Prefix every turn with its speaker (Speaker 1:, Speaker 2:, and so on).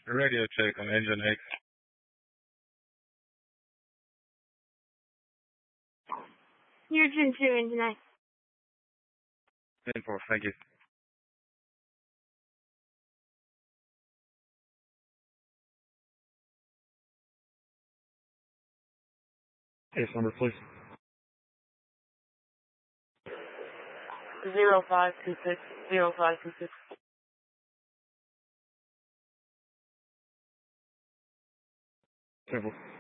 Speaker 1: Radio check on engine X.
Speaker 2: You're Gen 2, engine X.
Speaker 1: 10-4, thank you.
Speaker 3: Case number, please.
Speaker 4: 0526, 0526.
Speaker 3: 10-4.